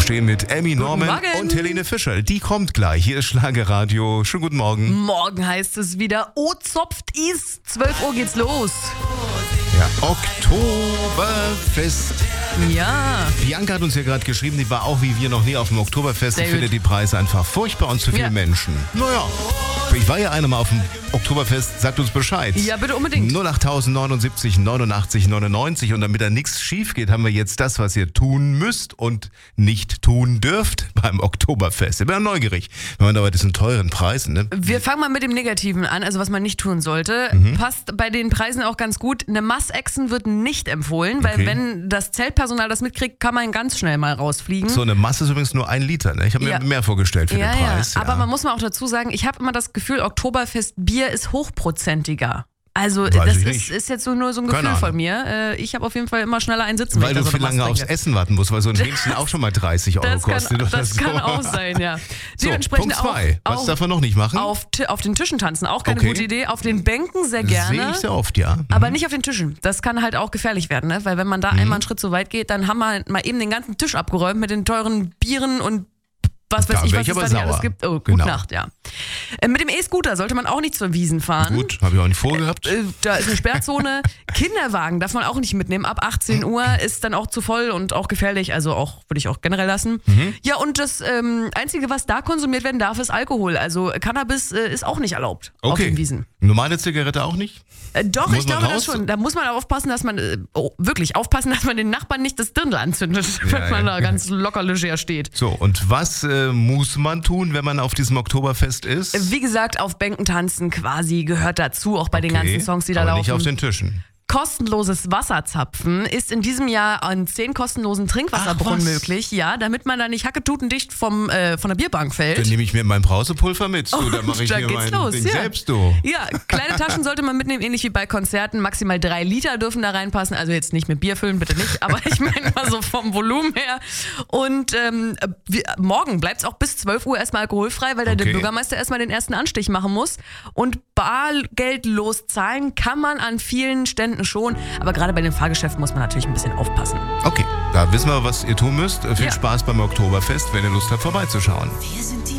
Aufstehen mit Emmy Norman Morgen. und Helene Fischer. Die kommt gleich. Hier ist Schlagerradio. Schönen guten Morgen. Morgen heißt es wieder, zopft is. 12 Uhr geht's los. Ja, Oktoberfest. Ja. Bianca hat uns ja gerade geschrieben, die war auch wie wir noch nie auf dem Oktoberfest. Sehr Ich finde gut. die Preise einfach furchtbar und zu viele Ja. Menschen. Naja, ich war ja einmal auf dem Oktoberfest. Sagt uns Bescheid. Ja, bitte unbedingt. 08079 89 99. Und damit da nichts schief geht, haben wir jetzt das, was ihr tun müsst und nicht tun dürft beim Oktoberfest. Ich bin ja neugierig, wenn man da bei diesen teuren Preisen, ne? Wir fangen mal mit dem Negativen an, also was man nicht tun sollte. Passt bei den Preisen auch ganz gut. Eine Mass-Action wird nicht empfohlen, weil Okay. wenn das Zeltpersonal das mitkriegt, kann man ganz schnell mal rausfliegen. So eine Masse ist übrigens nur 1 Liter, ne? Ich habe Ja. mir mehr vorgestellt für den Preis. Ja. Aber man muss mal auch dazu sagen, ich habe immer das Gefühl, Oktoberfest-Bier ist hochprozentiger. Also Weiß das ich nicht. ist jetzt so nur so ein Keine Gefühl von Ahnung. mir. Ich habe auf jeden Fall immer schneller einen sitzen, Weil wenn ich du da so viel eine lange Maß aufs trinke. Essen warten musst, weil so ein Hähnchen auch schon mal 30 Euro kostet. oder Das so. kann auch sein, ja. So, Dementsprechend Punkt 2. Was auch darf man noch nicht machen? auf den Tischen tanzen, auch keine Okay. gute Idee. Auf den Bänken sehr Sehe gerne. ich sehr oft, ja. Aber nicht auf den Tischen. Das kann halt auch gefährlich werden, ne? Weil wenn man da einmal einen Schritt zu weit geht, dann haben wir mal eben den ganzen Tisch abgeräumt mit den teuren Bieren und was weiß Da ich, wär was ich es aber da nicht sauer. alles gibt. Oh, gute Genau. Nacht, ja. Mit dem E-Scooter sollte man auch nicht zur Wiesn fahren. Gut, habe ich auch nicht vorgehabt. Da ist eine Sperrzone. Kinderwagen darf man auch nicht mitnehmen. Ab 18 Uhr ist dann auch zu voll und auch gefährlich. Also auch würde ich auch generell lassen. Ja, und das Einzige, was da konsumiert werden darf, ist Alkohol. Also Cannabis ist auch nicht erlaubt auf den Wiesen. Normale Zigarette auch nicht? Doch, Muss ich man glaube raus? das schon. Da muss man aufpassen, dass man, wirklich aufpassen, dass man den Nachbarn nicht das Dirndl anzündet, wenn man da ganz locker leger steht. So, und was muss man tun, wenn man auf diesem Oktoberfest ist? Wie gesagt, auf Bänken tanzen quasi gehört dazu, auch bei den ganzen Songs, die da aber laufen. nicht auf den Tischen. Kostenloses Wasserzapfen ist in diesem Jahr an 10 kostenlosen Trinkwasserbrunnen Ach, was? möglich, ja, damit man da nicht hacketutendicht von der Bierbank fällt. Dann nehme ich mir mein Brausepulver mit. Du, dann mache ich da mir geht's mein los, Ding ja. selbst, du. Ja, kleine Taschen sollte man mitnehmen, ähnlich wie bei Konzerten. Maximal 3 Liter dürfen da reinpassen. Also jetzt nicht mit Bier füllen, bitte nicht. Aber ich meine mal so vom Volumen her. Und morgen bleibt es auch bis 12 Uhr erstmal alkoholfrei, weil da der Okay. Bürgermeister erstmal den ersten Anstich machen muss. Und bargeldlos zahlen kann man an vielen Ständen schon. Aber gerade bei den Fahrgeschäften muss man natürlich ein bisschen aufpassen. Okay, da wissen wir, was ihr tun müsst. Viel Ja. Spaß beim Oktoberfest, wenn ihr Lust habt, vorbeizuschauen. Wir sind die